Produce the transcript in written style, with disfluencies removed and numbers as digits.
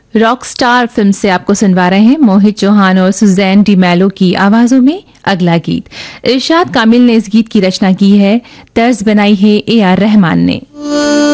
Rock star film से आपको सुनवा रहे हैं मोहित चौहान और सुजैन डी मैलो की आवाजों में अगला गीत। इरशाद कामिल ने इस गीत की रचना की है, तर्ज बनाई है AR रहमान ने।